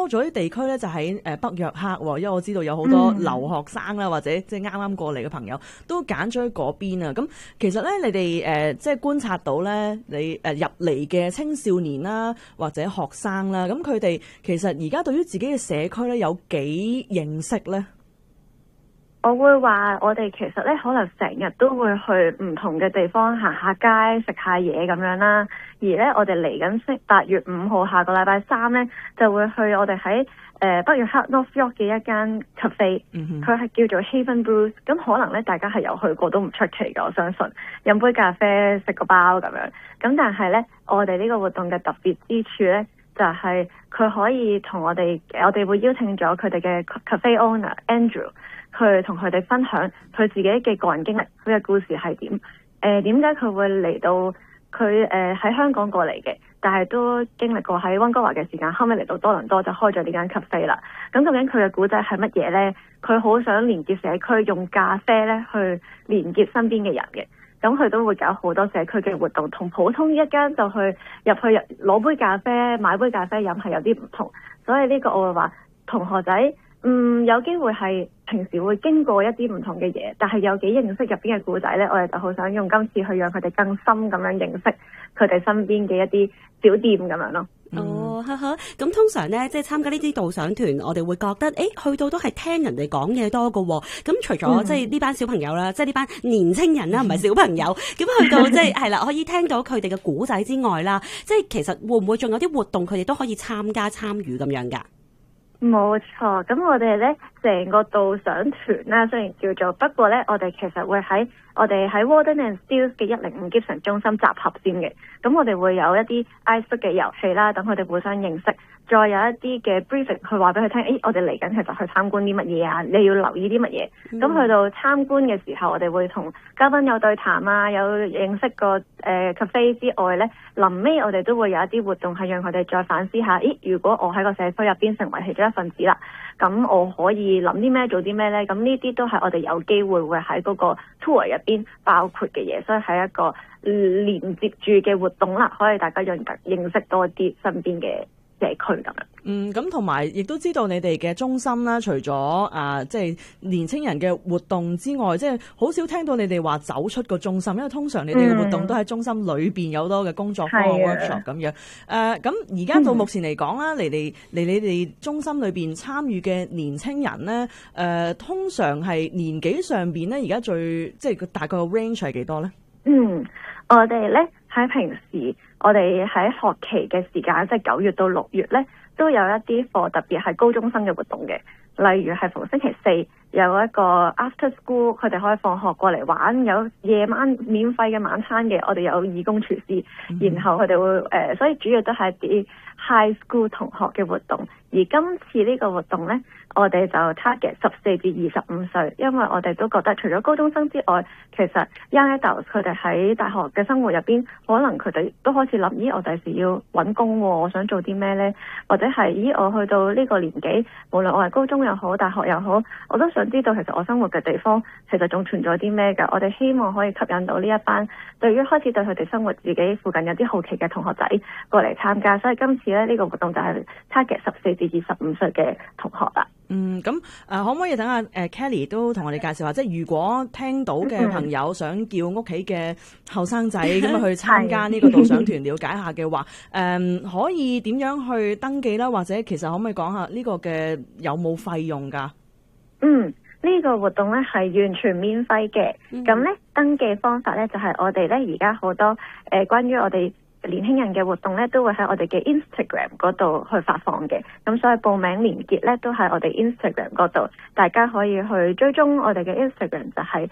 多咗啲地區咧就喺北約克，因為我知道有好多留學生啦，或者即係啱啱過嚟嘅朋友都揀咗喺嗰邊啊。咁其實咧，你哋即係觀察到咧，你入嚟嘅青少年啦，或者學生啦，咁佢哋其實而家對於自己嘅社區咧有幾認識咧？ 我會話我哋其實咧可能成日都會去唔同嘅地方行下街食下嘢咁樣啦，而咧我哋嚟緊8月5號下個禮拜3咧就會去我哋喺北約克 North York 嘅一間 cafe， 佢係叫做 Haven Brews， 咁可能咧大家係有去過都唔出奇嘅，我相信飲杯咖啡食個包咁樣，咁但係咧我哋呢個活動嘅特別之處咧就係佢可以同我哋會邀請咗佢哋嘅 cafe owner Andrew。去同佢哋分享佢自己嘅個人經歷，佢嘅故事係點？點解佢會嚟到佢喺香港過嚟嘅，但係都經歷過喺溫哥華嘅時間，後尾嚟到多倫多就開咗呢間 cafe 啦。咁究竟佢嘅故仔係乜嘢呢？佢好想連結社區，用咖啡咧去連結身邊嘅人嘅。咁佢都會搞好多社區嘅活動，同普通一間就入去攞杯咖啡、買杯咖啡飲係有啲唔同。所以呢個我會話同學仔。有機會係平時會經過一啲唔同嘅嘢，但係有幾認識入邊嘅故仔呢，我哋就好想用今次去讓佢哋更深咁樣認識佢哋身邊嘅一啲小店咁樣咯。 咁通常呢，即係參加呢啲導賞團，我哋會覺得，去到都係聽人哋講嘢多㗎喎。咁除咗即係呢班小朋友啦，即係呢班年青人啦，唔係小朋友，咁去到即係係啦，可以聽到佢哋嘅故仔之外啦，即係其實會唔會仲有啲活動佢哋都可以參與咁樣㗎？ 冇錯，咁我哋咧成個導賞團啦，雖然叫做，不過咧我哋其實會喺Walden and Steeles 嘅105 Gibson 中心集合先嘅。咁我哋會有一啲 icebook 嘅遊戲啦，等佢哋互相認識，再有一啲嘅 briefing 去話俾佢聽，我哋嚟緊其實去參觀啲乜嘢啊，你要留意啲乜嘢。咁去到參觀嘅時候，我哋會同嘉賓有對談啊，有認識個cafe 之外咧，臨尾我哋都會有一啲活動係讓佢哋再反思下，如果我喺個社區入邊成為其中一份子啦，咁我可以諗啲咩做啲咩咧？咁呢啲都係我哋有機會喺嗰個 tour 入邊包括嘅嘢，所以係一個連接住嘅活動啦，可以大家認識多啲身邊嘅社區咁樣。 咁同埋亦都知道你哋嘅中心啦，除咗即係年青人嘅活動之外，即係好少聽到你哋話走出個中心，因為通常你哋嘅活動都喺中心裏邊有好多嘅工作坊 workshop 咁樣。咁而家到目前嚟講啦，嚟你哋中心裏邊參與嘅年青人咧，通常係年紀上邊咧，而家即係大概個 range 係幾多咧？ 我哋咧喺平時，我哋喺學期嘅時間，即係9月到6月咧，都有一啲課，特別係高中生嘅活動嘅。例如係逢星期4有一個 after school，佢哋可以放學過嚟玩，有夜晚免費嘅晚餐嘅。我哋有義工廚師，然後佢哋會所以主要都係啲 high school 同學嘅活動。而今次呢個活動呢，我哋就 target 14至25歲，因為我哋都覺得除咗高中生之外，其實 young adults 佢哋喺大學嘅生活入邊，可能佢哋都開始諗，我第時要揾工喎，我想做啲咩呢？或者係我去到呢個年紀，無論我係高中又好，大學又好，我都想知道其實我生活嘅地方其實仲存在啲咩㗎？我哋希望可以吸引到呢一班對於開始對佢哋生活自己附近有啲好奇嘅同學仔過嚟參加，所以今次呢個活動就係 target 14至25歲嘅同學啦。 咁可唔可以等下Kelly 都同我哋介紹下，即係如果聽到嘅朋友想叫屋企嘅後生仔咁去參加呢個導賞團了解下嘅話，可以點樣去登記啦？或者其實可唔可以講下呢個嘅有冇費用㗎？ 呢個活動咧係完全免費嘅。咁咧登記方法咧就係我哋咧而家好多關於我哋年輕人嘅活動咧都會喺我哋嘅 Instagram 嗰度去發放嘅，咁所以報名連結咧都喺我哋 Instagram 嗰度，大家可以去追蹤我哋嘅 Instagram 就係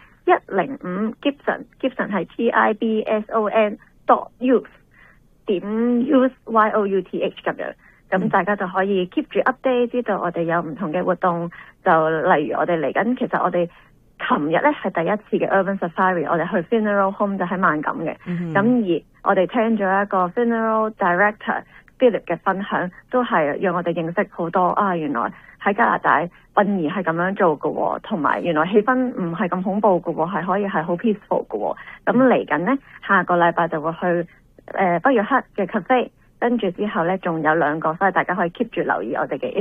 105 Gibson 係 TIBSON.youth youth 咁樣，咁大家就可以 keep 住 update， 知道我哋有唔同嘅活動，就例如我哋嚟緊，其實我哋琴日咧係第一次嘅 Urban Safari， 我哋去 Funeral Home 就喺萬錦嘅，咁而我哋聽咗一個 Funeral Director Philip 嘅分享，都係讓我哋認識好多原來喺加拿大殯儀係咁樣做嘅喎，同埋原來氣氛唔係咁恐怖嘅喎，係可以係好 peaceful 嘅喎。咁嚟緊呢，下個禮拜就會去北約克嘅 cafe，跟住之後呢仲有2個，所以大家可以 keep 住留意我哋嘅